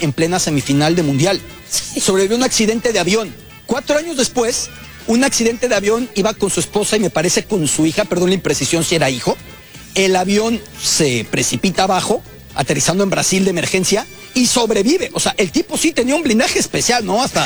en plena semifinal de Mundial. Sobrevivió un accidente de avión. 4 años después, un accidente de avión, iba con su esposa y me parece con su hija, perdón la imprecisión si era hijo. El avión se precipita abajo, aterrizando en Brasil de emergencia, y sobrevive. O sea, el tipo sí tenía un blindaje especial, ¿no? Hasta,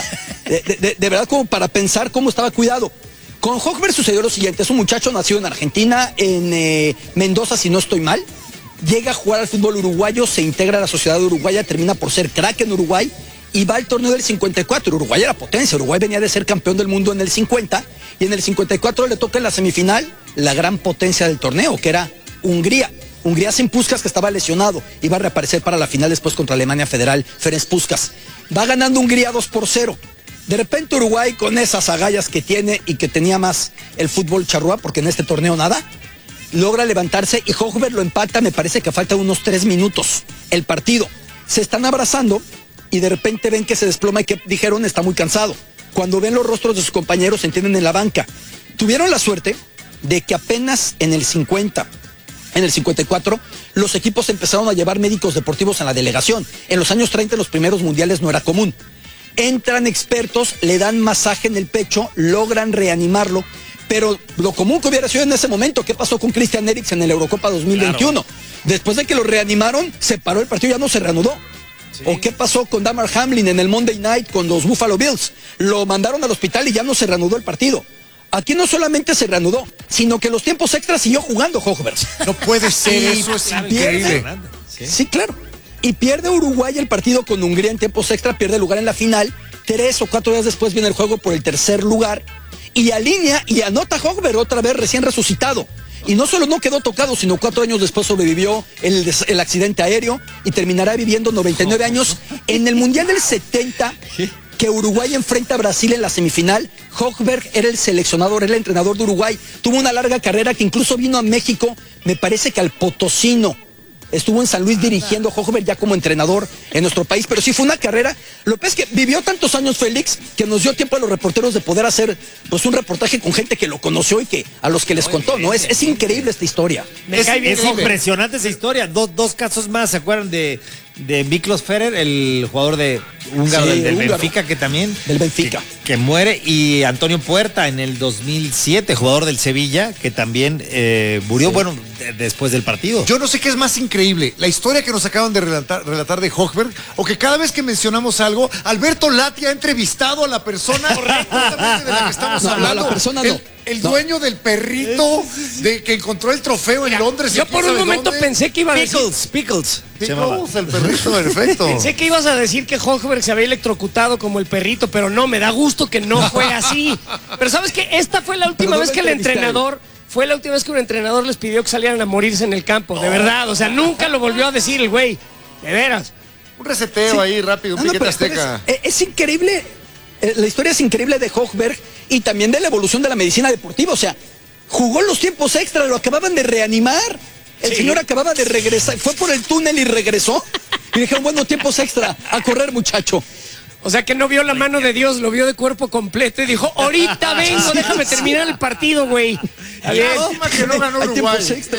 de verdad, como para pensar cómo estaba cuidado. Con Högberg sucedió lo siguiente: es un muchacho nacido en Argentina, en Mendoza, si no estoy mal. Llega a jugar al fútbol uruguayo, se integra a la sociedad uruguaya, termina por ser crack en Uruguay y va al torneo del 54. Uruguay era potencia, Uruguay venía de ser campeón del mundo en el 50 y en el 54 le toca en la semifinal la gran potencia del torneo, que era Hungría. Hungría sin Puskás, que estaba lesionado, iba a reaparecer para la final después contra Alemania Federal, Ferenc Puskás. Va ganando Hungría 2-0. De repente Uruguay, con esas agallas que tiene y que tenía más el fútbol charrúa, porque en este torneo nada, logra levantarse y Högberg lo empata, me parece que faltan unos 3 minutos el partido. Se están abrazando y de repente ven que se desploma y que dijeron está muy cansado. Cuando ven los rostros de sus compañeros se entienden en la banca. Tuvieron la suerte de que apenas en el 50, en el 54, los equipos empezaron a llevar médicos deportivos en la delegación. En los años 30, en los primeros mundiales, no era común. Entran expertos, le dan masaje en el pecho, logran reanimarlo, pero lo común que hubiera sido en ese momento, ¿qué pasó con Christian Eriksen en la Eurocopa 2021? Claro. Después de que lo reanimaron, se paró el partido, ya no se reanudó. Sí. ¿O qué pasó con Damar Hamlin en el Monday Night con los Buffalo Bills? Lo mandaron al hospital y ya no se reanudó el partido. Aquí no solamente se reanudó, sino que los tiempos extras siguió jugando Högberg. No puede ser, eso es increíble. Sí, claro. Y pierde Uruguay el partido con Hungría en tiempos extra, pierde lugar en la final. 3 o 4 días después viene el juego por el tercer lugar. Y alinea y anota Högberg otra vez recién resucitado. Y no solo no quedó tocado, sino 4 años después sobrevivió el accidente aéreo y terminará viviendo 99 años. En el Mundial del 70, que Uruguay enfrenta a Brasil en la semifinal, Högberg era el seleccionador, era el entrenador de Uruguay. Tuvo una larga carrera que incluso vino a México, me parece que al Potosino. Estuvo en San Luis dirigiendo Högberg ya como entrenador en nuestro país, pero sí fue una carrera. Lo que es que vivió tantos años Félix que nos dio tiempo a los reporteros de poder hacer pues un reportaje con gente que lo conoció y que a los que les contó, ¿no? Es increíble esta historia. Es impresionante esa historia. Dos casos más, ¿se acuerdan de Miklos Ferrer, el jugador de húngaro, sí, del Benfica, que también del Benfica que muere, y Antonio Puerta en el 2007, jugador del Sevilla, que también murió, bueno, después del partido. Yo no sé qué es más increíble, la historia que nos acaban de relatar de Högberg, o que cada vez que mencionamos algo, Alberto Lati ha entrevistado a la persona correctamente de la que estamos hablando. La persona no. El dueño del perrito de que encontró el trofeo en Londres. Yo por un momento pensé que iba a decir... Pickles, el perrito, perfecto. Pensé que ibas a decir que Högberg se había electrocutado como el perrito, pero no, me da gusto que no fue así. Pero ¿sabes qué? Esta fue la última vez que el entrenador... Fue la última vez que un entrenador les pidió que salieran a morirse en el campo, de verdad. O sea, nunca lo volvió a decir el güey. De veras. Un reseteo ahí rápido, un piquete azteca. Es increíble... La historia es increíble de Högberg y también de la evolución de la medicina deportiva. O sea, jugó los tiempos extras, lo acababan de reanimar. El señor acababa de regresar, fue por el túnel y regresó. Y dijeron, bueno, tiempos extra, a correr, muchacho. O sea que no vio la mano de Dios, lo vio de cuerpo completo y dijo, ahorita vengo, déjame terminar el partido, güey. Lástima que no ganó Uruguay.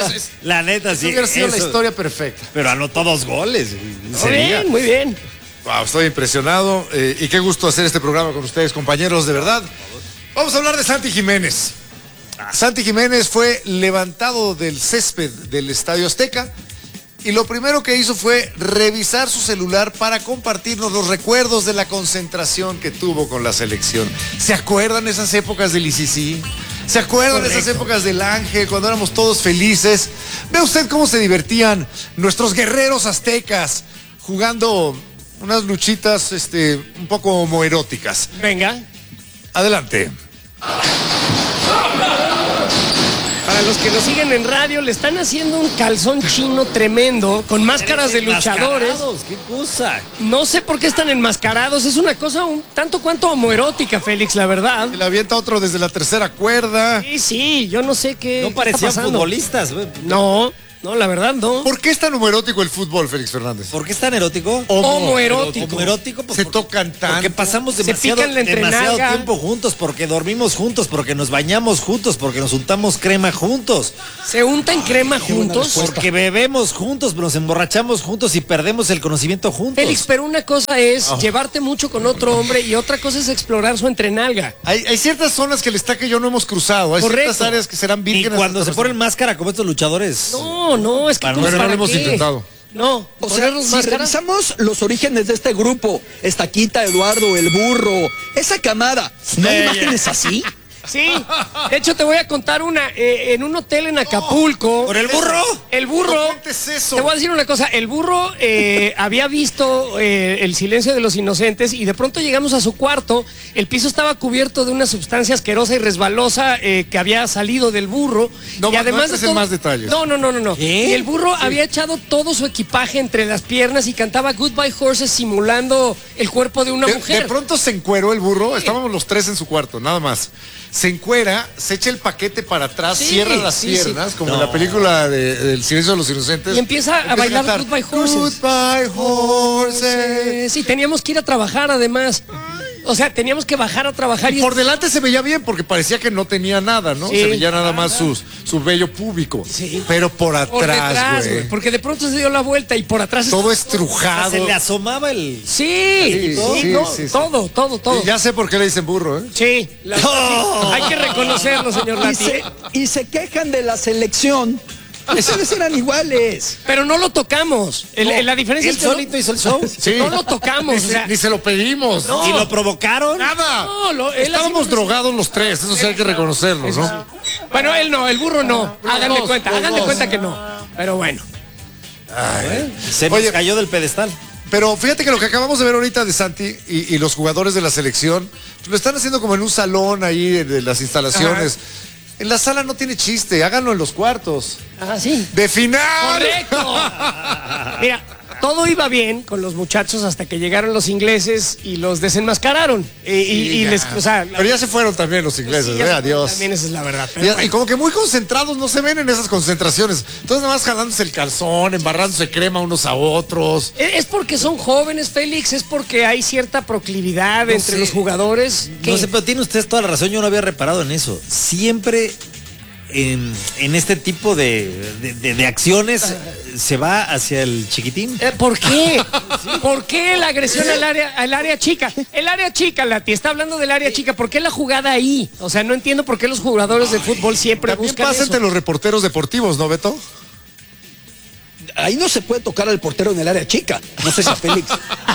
La neta, sí. Hubiera sido la historia perfecta. Pero anotó 2 goles. Muy bien, muy bien. Wow, estoy impresionado y qué gusto hacer este programa con ustedes, compañeros, de verdad. Vamos a hablar de Santi Jiménez. Santi Jiménez fue levantado del césped del Estadio Azteca y lo primero que hizo fue revisar su celular para compartirnos los recuerdos de la concentración que tuvo con la selección. ¿Se acuerdan esas épocas del ICC? ¿Se acuerdan de esas épocas del Ángel, cuando éramos todos felices? Ve usted cómo se divertían nuestros guerreros aztecas jugando unas luchitas un poco homoeróticas. Venga. Adelante. Para los que nos siguen en radio, le están haciendo un calzón chino tremendo, con máscaras de luchadores. ¿Qué cosa? No sé por qué están enmascarados, es una cosa un tanto cuanto homoerótica, Félix, la verdad. Le avienta otro desde la tercera cuerda. Sí, yo no sé qué. No parecían futbolistas, güey. No, No, la verdad no. ¿Por qué es tan homoerótico el fútbol, Félix Fernández? ¿Por qué es tan erótico? Homoerótico. Homoerótico, pues, Se tocan tanto. porque pasamos Se demasiado, pican la demasiado entrenalga. tiempo juntos, porque dormimos juntos, porque nos bañamos juntos, porque nos untamos crema juntos, ¿Se untan crema juntos? porque bebemos juntos, nos emborrachamos juntos y perdemos el conocimiento juntos. Félix, pero una cosa es llevarte mucho con otro hombre y otra cosa es explorar su entrenalga. Hay ciertas zonas que el Estaca y yo no hemos cruzado. Hay Correcto. ciertas áreas que serán Y vírgenes. cuando se hasta ponen máscara como estos luchadores. No, es que Para pues, Bueno, no ¿para lo hemos qué? intentado. No, O sea, ponernos si máscara. revisamos los orígenes de este grupo, Estaquita, Eduardo, el burro, esa camada, ¿no hay imágenes así? Sí, de hecho te voy a contar una, en un hotel en Acapulco. ¿Por el burro? El burro, No cuentes eso. te voy a decir una cosa, el burro había visto El silencio de los inocentes y de pronto llegamos a su cuarto, el piso estaba cubierto de una sustancia asquerosa y resbalosa que había salido del burro. No, y no además entres en más detalles. No. ¿Qué? Y el burro había echado todo su equipaje entre las piernas y cantaba Goodbye Horses simulando el cuerpo de una De mujer. pronto se encueró el burro. Estábamos los tres en su cuarto, nada más. Se encuera, se echa el paquete para atrás, Sí, cierra las sí, piernas, sí. como en la película del silencio de los inocentes. Y empieza a bailar cantar, Goodbye Horses. Goodbye Horses. Sí, teníamos que ir a trabajar además. O sea, teníamos que bajar a trabajar y Por delante se veía bien porque parecía que no tenía nada, ¿no? Sí. Se veía nada más su vello púbico. Sí. Pero por por atrás, detrás, güey. porque de pronto se dio la vuelta y por atrás Todo estaba- estrujado. Se le asomaba el... Sí, Sí. todo. Y ya sé por qué le dicen burro, ¿eh? Sí, hay que reconocerlo, señor Y Lati. se quejan de la selección. Esos eran iguales. Pero no lo tocamos. La diferencia Él es que solito hizo el show. Sí. no lo tocamos. O sea, Ni se lo pedimos. No. Y lo provocaron. Nada. No, él Estábamos así- drogados los tres, eso sí hay que reconocerlo, ¿no? Bueno, él no, el burro no. Háganle dos, cuenta, los háganle dos. cuenta que no. Pero bueno. Se nos Oye, cayó del pedestal. Pero fíjate que lo que acabamos de ver ahorita de Santi y los jugadores de la selección, pues lo están haciendo como en un salón ahí de las instalaciones. En la sala no tiene chiste, háganlo en los cuartos. Ah, sí. ¡De final! ¡Correcto! Mira, todo iba bien con los muchachos hasta que llegaron los ingleses y los desenmascararon. Y Ya. les, o sea, Pero ya se fueron también los ingleses, sí, ya adiós. también esa es la verdad. Y, Pero y bueno. como que muy concentrados, no se ven en esas concentraciones. Entonces nada más jalándose el calzón, embarrándose crema unos a otros. Es porque son jóvenes, Félix, es porque hay cierta proclividad entre sé. los jugadores. No sé, pero tiene usted toda la razón, yo no había reparado en eso. Siempre en este tipo de acciones se va hacia el chiquitín. ¿Por qué? ¿Por qué la agresión al área chica? El área chica, Lati, está hablando del área chica. ¿Por qué la jugada ahí? O sea, no entiendo por qué los jugadores de fútbol siempre También buscan pasa eso. entre los reporteros deportivos, ¿no, Beto? Ahí no se puede tocar al portero en el área chica. No sé si a Félix.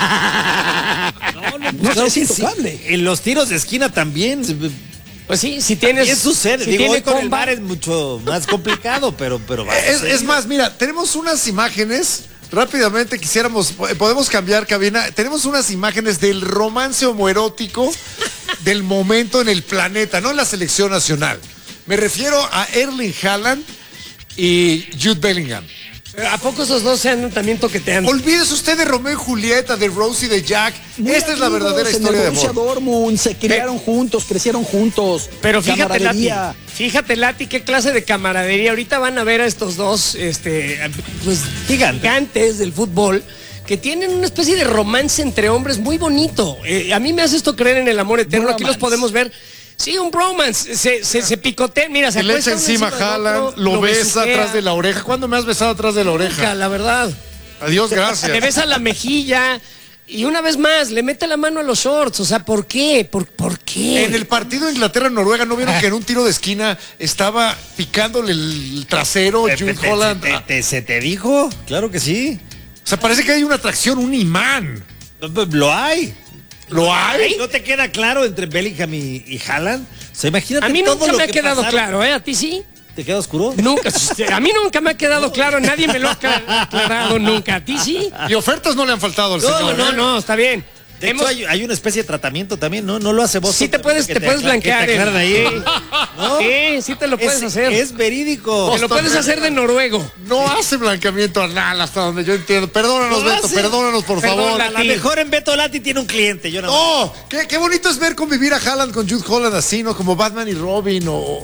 No sé, es intocable. En los tiros de esquina también. Pues sí, si tienes... ¿Qué sucede? si Digo, tiene hoy con el comba- bar es mucho más complicado, pero Es más, mira, tenemos unas imágenes. Rápidamente podemos cambiar cabina. Tenemos unas imágenes del romance homoerótico del momento en el planeta, no en la selección nacional. Me refiero a Erling Haaland y Jude Bellingham. ¿A poco esos dos se andan también toqueteando? Olvídese usted de Romeo y Julieta, de Rose y de Jack. Muy Esta es la amigos verdadera en el historia de Borussia amor. Dortmund, se criaron juntos, crecieron juntos. Pero fíjate, Lati, camaradería. qué clase de camaradería. Ahorita van a ver a estos dos, pues, gigantes del fútbol que tienen una especie de romance entre hombres muy bonito. A mí me hace esto creer en el amor eterno. Aquí los Bromance. podemos ver. Sí, un bromance. Se picotean. Mira, se Se le echa acuestan encima uno del Haaland, otro, lo besa besuquea. atrás de la oreja. ¿Cuándo me has besado atrás de la Nunca, oreja? la verdad. Adiós, Le gracias. besa la mejilla. Y una vez más, le mete la mano a los shorts. O sea, ¿por qué? ¿Por qué? En el partido de Inglaterra-Noruega, ¿no vieron que en un tiro de esquina estaba picándole el trasero Jude Holland? ¿Se te dijo? Claro que sí. O sea, parece que hay una atracción, un imán. Lo hay. ¿Lo hay? ¿No te queda claro entre Bellingham y Haaland? O sea, imagínate A mí todo nunca lo me ha que quedado pasaron. claro, ¿eh? ¿A ti sí? ¿Te queda oscuro? Nunca. A mí nunca me ha quedado claro. Nadie me lo ha aclarado nunca. ¿A ti sí? Y ofertas no le han faltado al señor. No, está bien. De hecho, hay una especie de tratamiento también, ¿no? No lo hace vos. Sí te puedes blanquear. Que te aclaren ahí. ¿No? Sí, sí te lo puedes hacer. Es verídico. Te lo puedes hacer de noruego. No hace blanqueamiento anal hasta donde yo entiendo. Perdónanos, Lo Beto, hace. perdónanos, por Perdón, favor. la- A lo mejor en Beto Lati tiene un cliente. Yo no. ¡Oh! Qué bonito es ver convivir a Haaland con Jude Holland así, ¿no? Como Batman y Robin o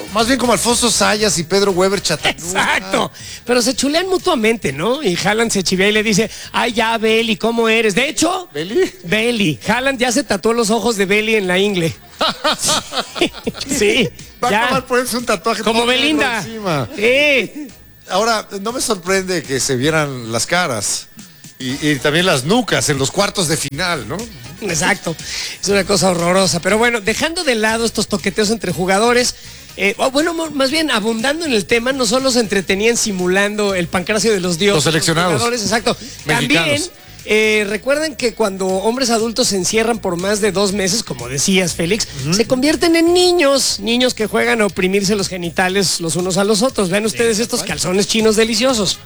Más bien como Alfonso Sayas y Pedro Weber Chatanuga. Exacto. Pero se chulean mutuamente, ¿no? Y Haaland se chivea y le dice, ay, ya, Belly, ¿cómo eres? De hecho, Belly. Haaland ya se tatuó los ojos de Belly en la ingle. Sí. Va a ya. acabar poniéndose un tatuaje Como todo Belinda. encima. Sí. Ahora, no me sorprende que se vieran las caras y también las nucas en los cuartos de final, ¿no? Exacto, es una cosa horrorosa. Pero bueno, dejando de lado estos toqueteos entre jugadores, más bien abundando en el tema, no solo se entretenían simulando el pancracio de los dioses. Los seleccionados. Los jugadores, exacto. Mexicanos. También, recuerden que cuando hombres adultos se encierran por más de 2 meses, como decías, Félix, se convierten en niños que juegan a oprimirse los genitales los unos a los otros. Vean ustedes estos calzones chinos deliciosos.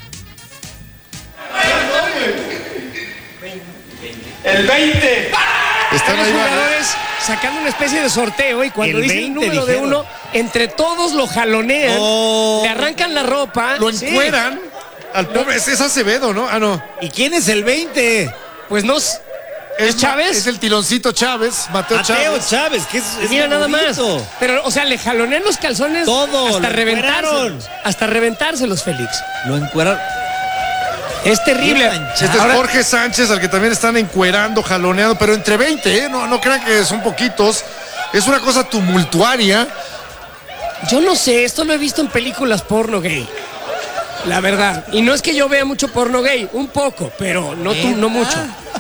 El 20. Están Los ahí jugadores sacando una especie de sorteo y cuando El dice 20 el número de dijeron. uno, entre todos lo jalonean, Oh. le arrancan la ropa. lo sí. encueran al pobre, es Acevedo, ¿no? Ah, no. ¿Y quién es el 20? Pues no. ¿Es Chávez? Es el tiloncito Chávez, Mateo Mateo Chávez. Chávez, que es Mira nada más. bonito. Pero, o sea, le jalonean los calzones Todo, hasta lo reventárselos. encueraron. Hasta reventárselos, Félix. Lo encueraron. Es terrible. Qué manchado. Este es Ahora- Jorge Sánchez, al que también están encuerando, jaloneando, pero entre 20, ¿eh? No crean que son poquitos. Es una cosa tumultuaria. Yo no sé, esto lo he visto en películas porno gay. La verdad. Y no es que yo vea mucho porno gay, un poco, pero no mucho.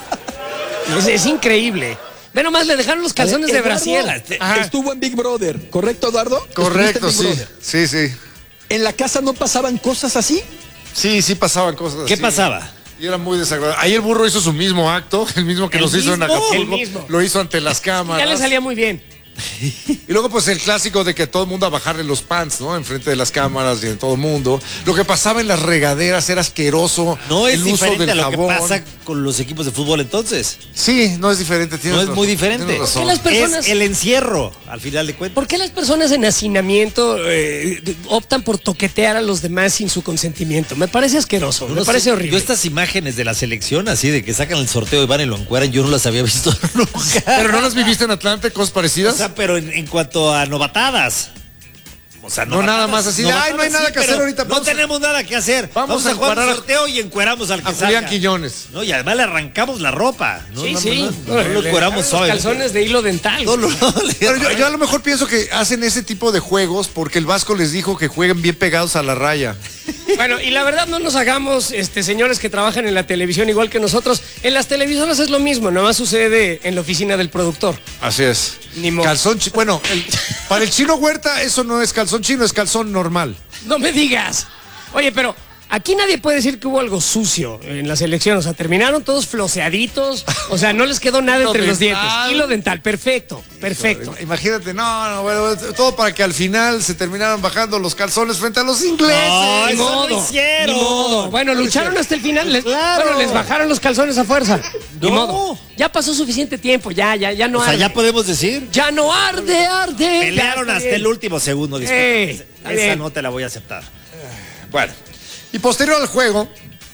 Es increíble. Ve nomás, le dejaron los calzones de Eduardo, brasier. Estuvo en Big Brother, ¿correcto, Eduardo? Correcto, ¿Estuviste en sí. Big Brother? Sí, sí. ¿En la casa no pasaban cosas así? Sí pasaban cosas ¿Qué así. pasaba? Y era muy desagradable. Ahí el burro hizo su mismo acto, el mismo que ¿El nos hizo en mismo? Acapulco. El mismo. Lo hizo ante las cámaras. Ya le salía muy bien. Y luego pues el clásico de que todo el mundo a bajarle los pants, ¿no? Enfrente de las cámaras y en todo el mundo. Lo que pasaba en las regaderas era asqueroso. No es el uso diferente del a lo jabón. que pasa con los equipos de fútbol entonces. Sí, no es diferente. Tienes No es razón, muy diferente. tienes razón. ¿Por qué las personas- Es el encierro, al final de cuentas. ¿Por qué las personas en hacinamiento optan por toquetear a los demás sin su consentimiento? Me parece asqueroso, me No parece sé, horrible. Yo estas imágenes de la selección, así de que sacan el sorteo y van y lo encueran, yo no las había visto nunca. Pero no las viviste en Atlante, cosas O parecidas. sea, pero en cuanto a novatadas. O sea, No nada más así de, ay, no hay nada que hacer pero ahora No tenemos nada que hacer. Vamos Vamos a a jugar encuadrar un sorteo y encueramos al que a Julián salga. Quiñones. No, y además le arrancamos la ropa. No, Sí, no, sí. no, no lo encueramos Los suave. calzones de hilo dental. No, Pero yo a lo mejor pienso que hacen ese tipo de juegos porque el Vasco les dijo que jueguen bien pegados a la raya. Bueno, y la verdad no nos hagamos, señores que trabajan en la televisión igual que nosotros. En las televisoras es lo mismo, nada más sucede en la oficina del productor. Así es. Ni modo. Calzón bueno, para el Chino Huerta eso no es calzón chino, es calzón normal. No me digas. Oye, pero aquí nadie puede decir que hubo algo sucio en la selección. O sea, terminaron todos floseaditos. O sea, no les quedó nada Hilo entre los dientes. dental. Hilo dental, perfecto, perfecto. Imagínate, bueno, todo para que al final se terminaran bajando los calzones frente a los ingleses. No, Ni eso modo, no hicieron. ni modo. Bueno, lucharon hasta el final. Claro. Bueno, les bajaron los calzones a fuerza. Ni No. modo. Ya pasó suficiente tiempo, ya no O sea, arde. ya podemos decir. Ya no arde. Pelearon Ya está hasta bien. el último segundo. disculpe. Esa bien. no te la voy a aceptar. Bueno, y posterior al juego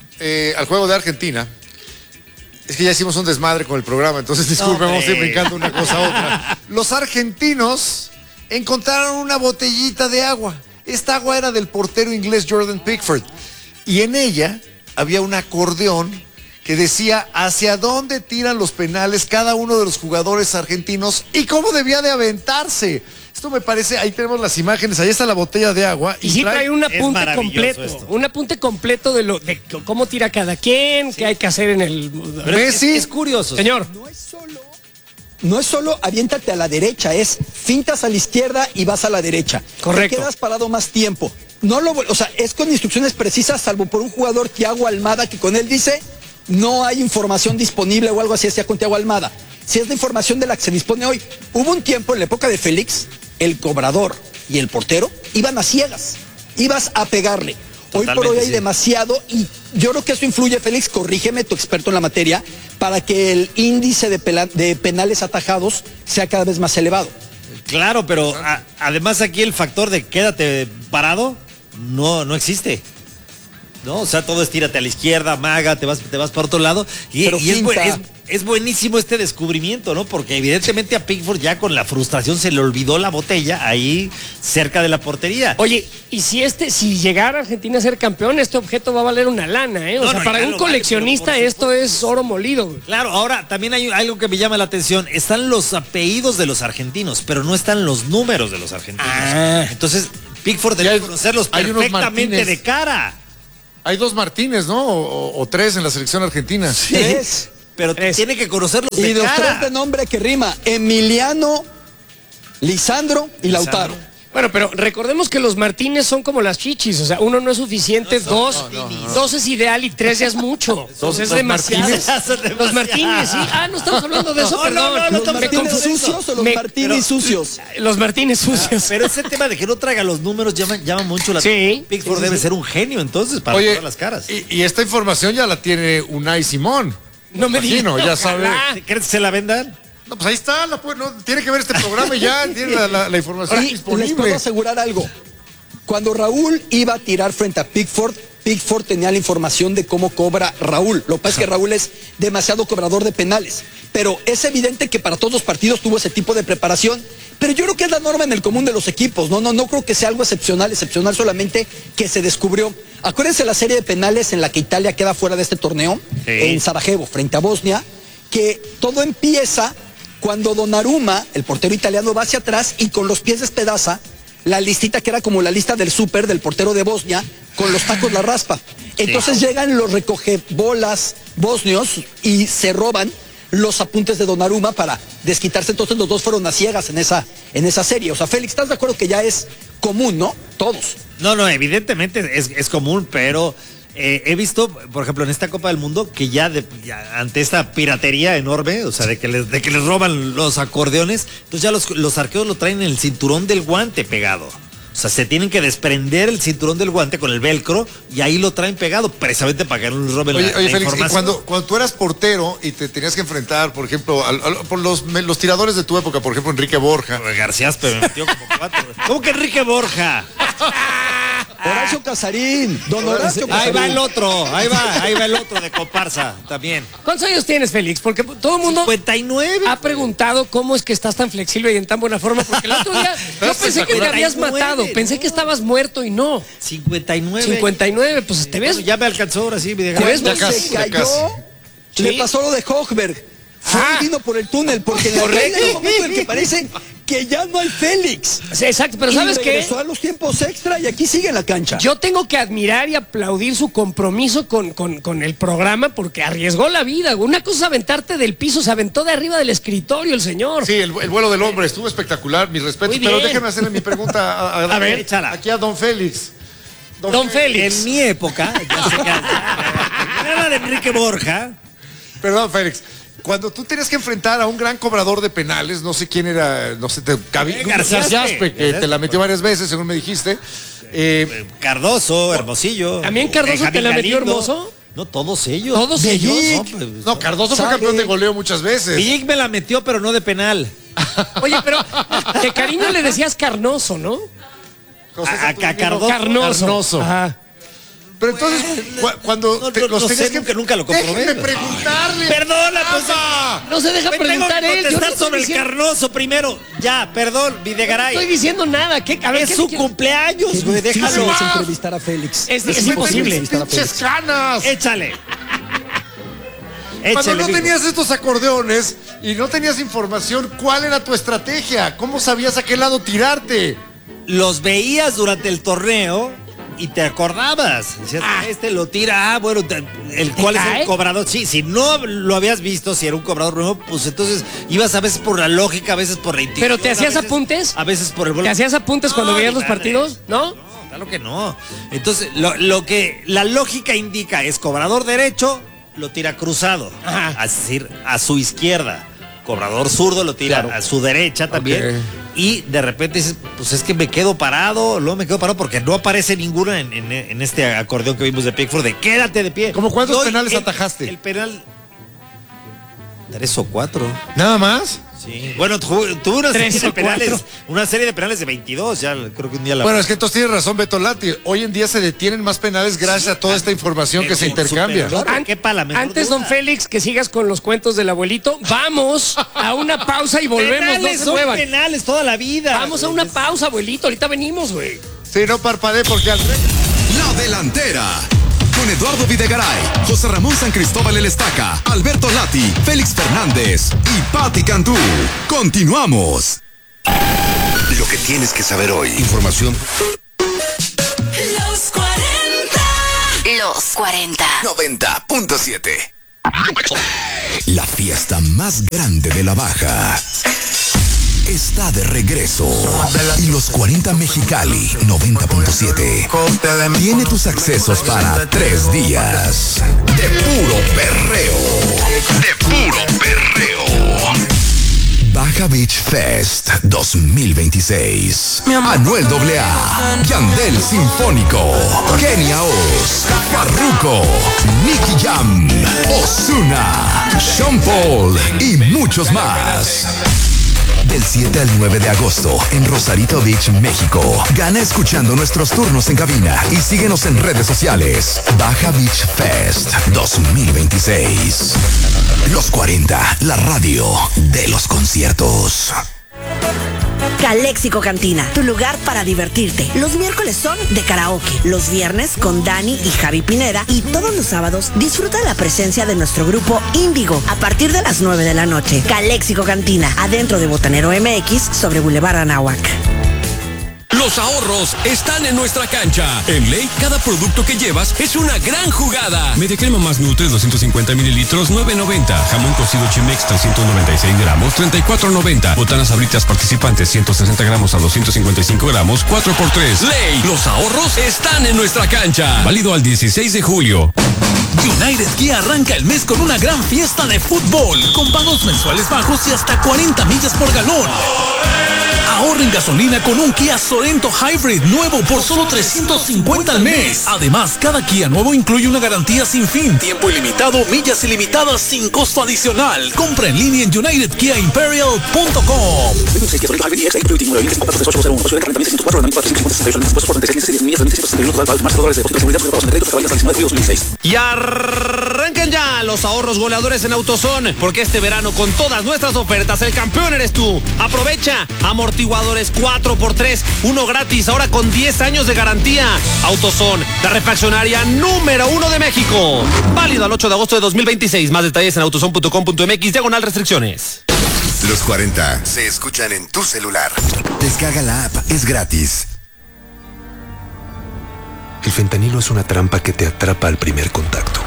de Argentina, es que ya hicimos un desmadre con el programa, entonces disculpen, vamos a ir brincando una cosa a otra. Los argentinos encontraron una botellita de agua. Esta agua era del portero inglés Jordan Pickford. Y en ella había un acordeón que decía hacia dónde tiran los penales cada uno de los jugadores argentinos y cómo debía de aventarse. Esto me parece, ahí tenemos las imágenes, ahí está la botella de agua. Y sí trae un es apunte maravilloso completo, esto. un apunte completo de cómo tira cada quien, qué hay que hacer en el... Pero Messi. es curioso. Señor, No es solo aviéntate a la derecha, es fintas a la izquierda y vas a la derecha. Correcto. Te quedas parado más tiempo. No lo, o sea, es con instrucciones precisas, salvo por un jugador, Thiago Almada, que con él dice no hay información disponible o algo así, decía con Thiago Almada. Si es la información de la que se dispone hoy. Hubo un tiempo en la época de Félix, el cobrador y el portero iban a ciegas, ibas a pegarle. Hoy por Totalmente, hoy hay sí. demasiado y yo creo que eso influye, Félix, corrígeme, tu experto en la materia, para que el índice de penales atajados sea cada vez más elevado. Claro, pero además aquí el factor de quédate parado no existe. ¿No? O sea, todo es tírate a la izquierda, maga, te vas para otro lado. Y Pero es, finta. es buenísimo este descubrimiento, ¿no? Porque evidentemente a Pickford ya con la frustración se le olvidó la botella ahí cerca de la portería. Oye, y si llegara Argentina a ser campeón, este objeto va a valer una lana, ¿eh? O sea, para un coleccionista esto es oro molido, güey. Claro, ahora también hay algo que me llama la atención. Están los apellidos de los argentinos, pero no están los números de los argentinos. Entonces, Pickford debe conocerlos perfectamente de cara. Hay 2 Martínez, ¿no? O 3 en la selección argentina. Sí. 3. Pero tiene que conocerlos de Y los cara. 3 de nombre que rima: Emiliano, Lisandro y Lautaro. Bueno, pero recordemos que los Martínez son como las chichis, o sea, 1 no es suficiente, 2 es ideal y 3 ya es mucho. Entonces es demasiado. Los Martínez, sí. No estamos hablando de eso, perdón. ¿Los Martínez sucios o los Martínez sucios? Los Martínez sucios. Pero ese tema de que no traiga los números llama mucho la atención. Pickford debe ser un genio entonces para todas las caras. Y esta información ya la tiene Unai Simón. No me digas. Ya sabe. ¿Crees que se la vendan? No, pues ahí está, tiene que ver este programa y ya tiene la información Y disponible. les puedo asegurar algo. Cuando Raúl iba a tirar frente a Pickford tenía la información de cómo cobra Raúl. Lo que pasa es que Raúl es demasiado cobrador de penales. Pero es evidente que para todos los partidos tuvo ese tipo de preparación. Pero yo creo que es la norma en el común de los equipos. No creo que sea algo excepcional solamente que se descubrió. Acuérdense la serie de penales en la que Italia queda fuera de este torneo, en Sarajevo, frente a Bosnia, que todo empieza cuando Donnarumma, el portero italiano, va hacia atrás y con los pies despedaza la listita que era como la lista del súper del portero de Bosnia, con los tacos la raspa. Entonces llegan los recogebolas bosnios y se roban los apuntes de Donnarumma para desquitarse. Entonces los dos fueron a ciegas en esa serie. O sea, Félix, ¿estás de acuerdo que ya es común, no? Todos. No, evidentemente es común, pero he visto, por ejemplo, en esta Copa del Mundo, que ya ante esta piratería enorme, o sea, de que les roban los acordeones, entonces ya los arqueros lo traen en el cinturón del guante pegado. O sea, se tienen que desprender el cinturón del guante con el velcro y ahí lo traen pegado, precisamente para que no les roben la Félix, información. y cuando tú eras portero y te tenías que enfrentar, por ejemplo, por los tiradores de tu época, por ejemplo, Enrique Borja. García Aspe me metió como 4. ¿Cómo que Enrique Borja? Horacio Casarín, don Horacio Casarín. Ahí va el otro de comparsa también. ¿Cuántos años tienes, Félix? Porque todo el mundo 59. ha preguntado cómo es que estás tan flexible y en tan buena forma, porque el otro día yo pensé que te habías matado, pensé que estabas muerto y no. 59. 59, pues te ves. Bueno, ya me alcanzó ahora sí, Se cayó, le pasó lo de Hochberg. Fue y vino por el túnel, porque en el momento en el que parece que ya no hay Félix. Sí, exacto, pero ¿sabes qué? Regresó a los tiempos extra y aquí sigue en la cancha. Yo tengo que admirar y aplaudir su compromiso con el programa porque arriesgó la vida. Una cosa es aventarte del piso, se aventó de arriba del escritorio el señor. Sí, el vuelo del hombre estuvo espectacular, mis respetos. Muy bien. Pero déjeme hacerle mi pregunta A ver, échala. aquí a don Félix. Don Félix. En mi época, ya sé que era de Enrique Borja. Perdón, Félix. Cuando tú tenías que enfrentar a un gran cobrador de penales, no sé quién era, no sé, García Aspe, que te la metió varias veces, según me dijiste. Cardoso, Hermosillo. ¿También Cardoso Javi te la metió Galindo. Hermoso? No, todos ellos. ¿Todos ellos? No, Cardoso fue campeón de goleo muchas veces. Villic me la metió, pero no de penal. Oye, pero de cariño le decías Carnoso, ¿no? Cardoso. Ajá. Pero entonces, cuando los tenías que... nunca lo comprobé. Déjenme preguntarle. Perdona, pues. No se deja Me tengo preguntar que él. Yo no contestar estoy sobre el diciendo- Carnoso primero. Ya, perdón, No Videgaray. estoy diciendo nada. A ver, Es ¿qué su quieres? cumpleaños, güey. Difícil Déjalo. es entrevistar a Félix. Es imposible. ¡Pinches canas! Échale. Cuando no Vigo. tenías estos acordeones y no tenías información, ¿cuál era tu estrategia? ¿Cómo sabías a qué lado tirarte? Los veías durante el torneo y te acordabas. Decías, este lo tira, bueno, ¿cuál es cae? el cobrador? Sí, si no lo habías visto, si era un cobrador nuevo, pues entonces ibas a veces por la lógica, a veces por la intuición. ¿Pero te hacías a veces- apuntes? A veces por el ¿Te hacías apuntes cuando veías los partidos? ¿No? No, claro que no. Entonces, lo que la lógica indica es cobrador derecho, lo tira cruzado. Ajá. Es decir, a su izquierda. Cobrador zurdo lo tira a su derecha también. Ok. Y de repente dices, pues es que me quedo parado, luego me quedo parado porque no aparece ninguna en este acordeón que vimos de Pickford de quédate de pie. ¿Cómo cuántos Doy penales atajaste? El penal 3 o 4. ¿Nada más? Sí. Bueno, tuvo una serie de penales de 22, ya creo que un día la... Bueno, es que entonces tiene razón Beto Lati. Hoy en día se detienen más penales gracias a toda esta información que se intercambia. Antes, don Félix, que sigas con los cuentos del abuelito, vamos a una pausa y volvemos. Penales, no se muevan. Penales toda la vida. Vamos a una pausa, abuelito, ahorita venimos, güey. Sí, no parpadee porque al... La Delantera. Con Eduardo Videgaray, José Ramón San Cristóbal El Estaca, Alberto Lati, Félix Fernández y Pati Cantú. Continuamos. Lo que tienes que saber hoy. Información. Los 40. Los 40. 90.7. La fiesta más grande de la Baja está de regreso. Y los 40 Mexicali 90.7 tiene tus accesos para 3 días de puro perreo. De puro perreo. Baja Beach Fest 2026. Anuel AA, Yandel Sinfónico, Kenia Oz, Farruko, Nicky Jam, Ozuna, Sean Paul y muchos más. Del 7 al 9 de agosto en Rosarito Beach, México. Gana escuchando nuestros turnos en cabina y síguenos en redes sociales. Baja Beach Fest 2026. Los 40, la radio de los conciertos. Caléxico Cantina, tu lugar para divertirte. Los miércoles son de karaoke, los viernes con Dani y Javi Pineda y todos los sábados disfruta la presencia de nuestro grupo Índigo a partir de las 9 de la noche. Caléxico Cantina, adentro de Botanero MX sobre Boulevard Anáhuac. Los ahorros están en nuestra cancha. En Ley, cada producto que llevas es una gran jugada. Media crema más Nutres 250 mililitros, 9.90. Jamón cocido Chimex 396 gramos, 34.90. Botanas Sabritas participantes 160 gramos a 255 gramos, 4x3. Ley, los ahorros están en nuestra cancha. Válido al 16 de julio. United Kia arranca el mes con una gran fiesta de fútbol, con pagos mensuales bajos y hasta 40 millas por galón. Ahorra en gasolina con un Kia Sorento Hybrid nuevo por solo $350 al mes. Además, cada Kia nuevo incluye una garantía sin fin, tiempo ilimitado, millas ilimitadas sin costo adicional. Compra en línea en unitedkiaimperial.com. Y arranquen ya los ahorros goleadores en AutoZone, porque este verano con todas nuestras ofertas el campeón eres tú. Aprovecha amortiguadores 4x3, uno gratis, ahora con 10 años de garantía. AutoZone, la refaccionaria número 1 de México. Válido al 8 de agosto de 2026. Más detalles en autozone.com.mx/restricciones. Los 40 se escuchan en tu celular. Descarga la app, es gratis. El fentanilo es una trampa que te atrapa al primer contacto.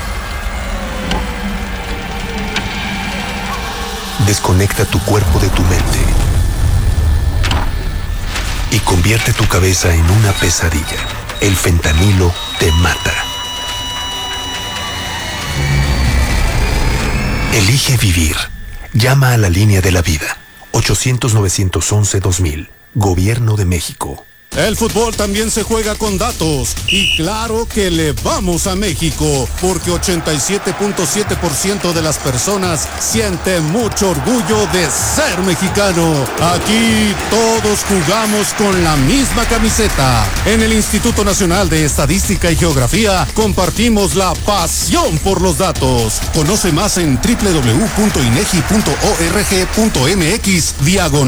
Desconecta tu cuerpo de tu mente y convierte tu cabeza en una pesadilla. El fentanilo te mata. Elige vivir. Llama a la línea de la vida. 800-911-2000. Gobierno de México. El fútbol también se juega con datos y claro que le vamos a México porque 87.7% de las personas siente mucho orgullo de ser mexicano. Aquí todos jugamos con la misma camiseta. En el Instituto Nacional de Estadística y Geografía compartimos la pasión por los datos. Conoce más en www.inegi.org.mx/.